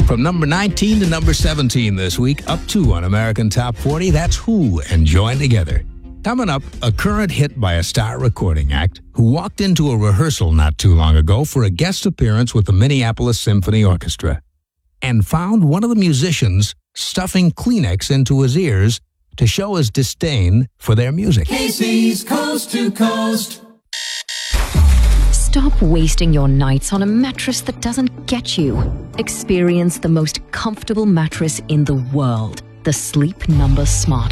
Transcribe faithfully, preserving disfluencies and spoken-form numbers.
From number nineteen to number seventeen this week, up two on American Top forty, that's Who and Join Together. Coming up, a current hit by a star recording act who walked into a rehearsal not too long ago for a guest appearance with the Minneapolis Symphony Orchestra and found one of the musicians stuffing Kleenex into his ears to show his disdain for their music. Casey's Coast to Coast. Stop wasting your nights on a mattress that doesn't get you. Experience the most comfortable mattress in the world, the Sleep Number Smart.